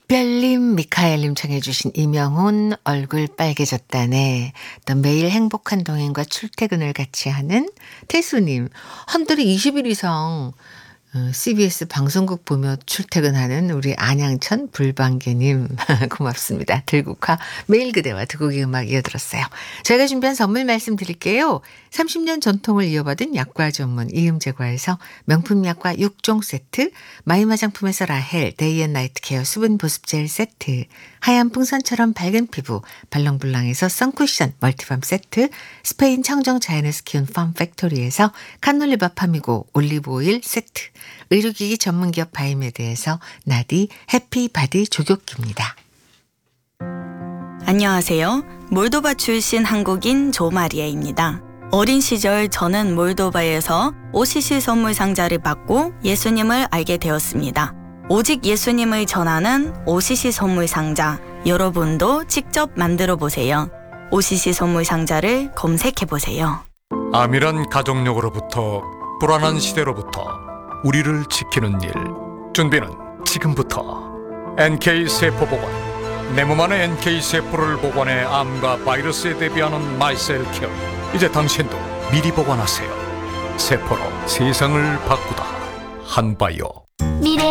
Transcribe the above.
특별님, 미카엘님 청해주신 이명훈 얼굴 빨개졌다네. 또 매일 행복한 동행과 출퇴근을 같이 하는 태수님. 한 달에 20일 이상 CBS 방송국 보며 출퇴근하는 우리 안양천 불방개님 고맙습니다. 들국화 매일 그대와 두 곡의 음악 이어들었어요. 저희가 준비한 선물 말씀드릴게요. 30년 전통을 이어받은 약과 전문 이음제과에서 명품 약과 6종 세트, 마이마 장품에서 라헬 데이앤나이트 케어 수분 보습 젤 세트, 하얀 풍선처럼 밝은 피부 발랑블랑에서 선쿠션 멀티밤 세트, 스페인 청정 자연에서 키운 팜팩토리에서 카놀리바 파미고 올리브 오일 세트, 의료기기 전문기업 바이메드에서 나디 해피바디 조교기입니다. 안녕하세요. 몰도바 출신 한국인 조마리아입니다. 어린 시절 저는 몰도바에서 OCC 선물 상자를 받고 예수님을 알게 되었습니다. 오직 예수님을 전하는 OCC 선물 상자, 여러분도 직접 만들어 보세요. OCC 선물 상자를 검색해 보세요. 암이란 가족력으로부터 불안한 시대로부터 우리를 지키는 일, 준비는 지금부터. NK세포보건, 내 몸 안에 NK세포를 보관해 암과 바이러스에 대비하는 마이셀케어. 이제 당신도 미리 보관하세요. 세포로 세상을 바꾸다. 한바이오.